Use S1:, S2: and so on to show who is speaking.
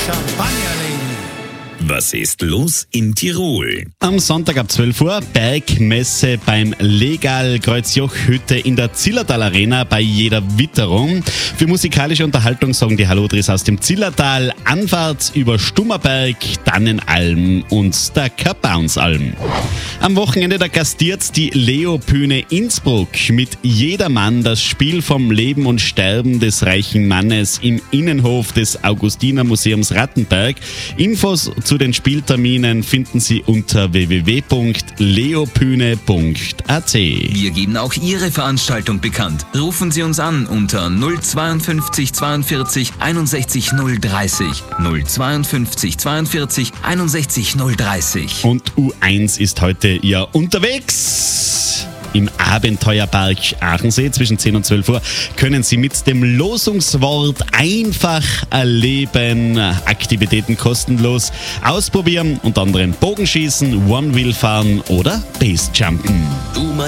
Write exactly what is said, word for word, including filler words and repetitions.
S1: Champagner legen.
S2: Was ist los in Tirol?
S3: Am Sonntag ab zwölf Uhr Bergmesse beim Legal Kreuzjoch-Hütte in der Zillertal Arena bei jeder Witterung. Für musikalische Unterhaltung sorgen die Hallodris aus dem Zillertal, Anfahrt über Stummerberg, Dannenalm und der Kapauensalm. Am Wochenende da gastiert die Leo-Bühne Innsbruck mit Jedermann das Spiel vom Leben und Sterben des reichen Mannes im Innenhof des Augustinermuseums Rattenberg. Infos zu den Spielterminen finden Sie unter w w w punkt leobühne punkt a t.
S4: Wir geben auch Ihre Veranstaltung bekannt. Rufen Sie uns an unter null zweiundfünfzig zweiundvierzig einundsechzig null dreißig. null zweiundfünfzig zweiundvierzig einundsechzig null dreißig.
S3: Und U eins ist heute ja unterwegs. Im Abenteuerpark Aachensee zwischen zehn und zwölf Uhr können Sie mit dem Losungswort einfach erleben. Aktivitäten kostenlos ausprobieren, unter anderem Bogenschießen, One-Wheel fahren oder Basejumpen.
S2: Du